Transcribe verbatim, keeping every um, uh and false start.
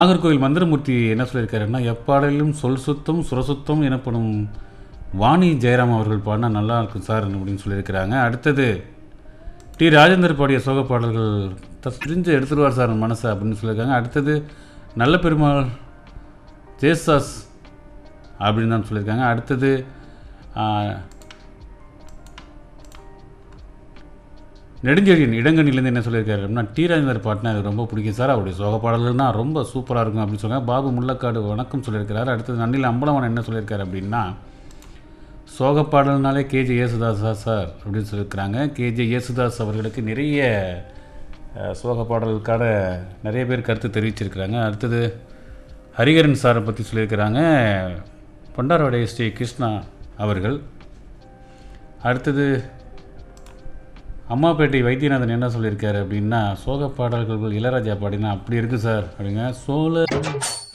நாகர்கோவில் மந்திரமூர்த்தி என்ன சொல்லியிருக்காருன்னா, எப்பாடலிலும் சொல் சுத்தம் சுரசுத்தம் எனப்படும் வாணி ஜெயராம் அவர்கள் பாடினா நல்லா இருக்கும் சார் அப்படின்னு சொல்லியிருக்கிறாங்க. அடுத்தது டி ராஜேந்தர் பாடிய சோக பாடல்கள் தெரிஞ்சு எடுத்துருவார் சார் மனசை அப்படின்னு சொல்லியிருக்காங்க. அடுத்தது நல்ல பெருமாள் ஜேசாஸ் அப்படின்னு தான் சொல்லியிருக்காங்க. அடுத்தது நெடுஞ்செழியன் இடங்கணிலேருந்து என்ன சொல்லியிருக்காரு அப்படின்னா, டி ராஜேந்தர் பாட்டுனா எனக்கு ரொம்ப பிடிக்கும் சார், அவருடைய சோக பாடல்கள்னால் ரொம்ப சூப்பராக இருக்கும் அப்படின்னு சொல்லுவாங்க. பாபு முள்ளக்காடு வணக்கம் சொல்லியிருக்கிறார். அடுத்தது நன்னில் அம்பலவன் என்ன சொல்லியிருக்காரு அப்படின்னா, சோக பாடல்னாலே கேஜே யேசுதாஸா சார் அப்படின்னு சொல்லியிருக்கிறாங்க. கேஜே யேசுதாஸ் அவர்களுக்கு நிறைய சோக பாடல்களுக்காக நிறைய பேர் கருத்து தெரிவிச்சிருக்கிறாங்க. அடுத்தது ஹரிகரன் சாரை பற்றி சொல்லியிருக்கிறாங்க பண்டாரவாடை ஸ்ரீ கிருஷ்ணா அவர்கள். அடுத்தது அம்மாப்பேட்டை வைத்தியநாதன் என்ன சொல்லியிருக்காரு அப்படின்னா, சோக பாடல்கள் இளையராஜா பாடினா அப்படி இருக்குது சார் அப்படிங்க. சோழ